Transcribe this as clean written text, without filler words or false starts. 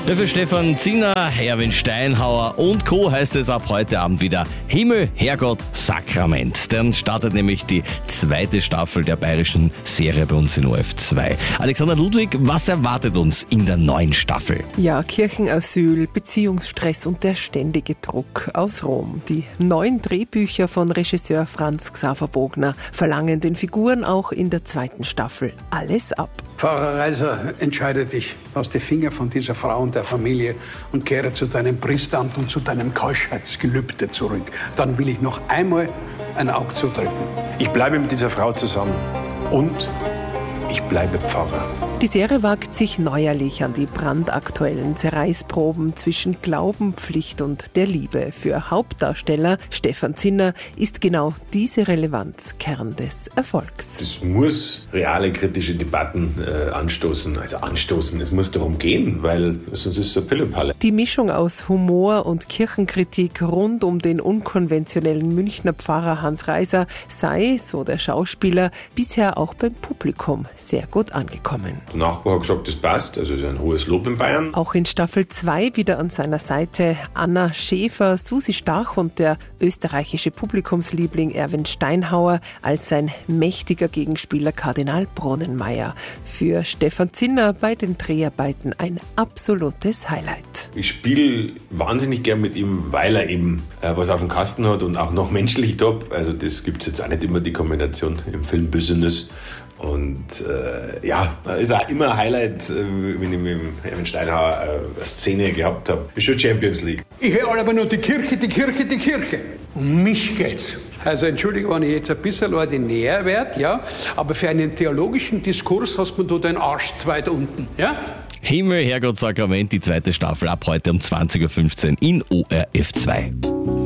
Für Stefan Zinner, Erwin Steinhauer und Co. heißt es ab heute Abend wieder Himmel, Herrgott, Sakrament. Dann startet nämlich die zweite Staffel der bayerischen Serie bei uns in ORF2. Alexander Ludwig, was erwartet uns in der neuen Staffel? Ja, Kirchenasyl, Beziehungsstress und der ständige Druck aus Rom. Die neuen Drehbücher von Regisseur Franz Xaver Bogner verlangen den Figuren auch in der zweiten Staffel alles ab. Pfarrer Reiser, entscheide dich, lass die Finger von dieser Frau und der Familie und kehre zu deinem Priesteramt und zu deinem Keuschheitsgelübde zurück. Dann will ich noch einmal ein Auge zudrücken. Ich bleibe mit dieser Frau zusammen und ich bleibe Pfarrer. Die Serie wagt sich neuerlich an die brandaktuellen Zerreißproben zwischen Glauben, Pflicht und der Liebe. Für Hauptdarsteller Stefan Zinner ist genau diese Relevanz Kern des Erfolgs. Es muss reale kritische Debatten anstoßen. Es muss darum gehen, weil sonst ist es eine Pillepalle. Die Mischung aus Humor und Kirchenkritik rund um den unkonventionellen Münchner Pfarrer Hans Reiser sei, so der Schauspieler, bisher auch beim Publikum sehr gut angekommen. Der Nachbar hat gesagt, das passt, also das ist ein hohes Lob in Bayern. Auch in Staffel 2 wieder an seiner Seite Anna Schäfer, Susi Stach und der österreichische Publikumsliebling Erwin Steinhauer als sein mächtiger Gegenspieler Kardinal Bronnenmeier. Für Stefan Zinner bei den Dreharbeiten ein absolutes Highlight. Ich spiele wahnsinnig gern mit ihm, weil er eben was auf dem Kasten hat und auch noch menschlich top. Also das gibt es jetzt auch nicht immer, die Kombination im Filmbusiness. Und ist auch immer ein Highlight, wenn ich mit Erwin Steinhauer eine Szene gehabt habe. Ist schon Champions League. Ich höre aber nur die Kirche, die Kirche, die Kirche. Um mich geht's. Also entschuldige, wenn ich jetzt ein bisschen ordinär werde, ja, aber für einen theologischen Diskurs hast man da den Arsch zu weit unten, ja? Himmel, Herrgott, Sakrament, die zweite Staffel ab heute um 20.15 Uhr in ORF2.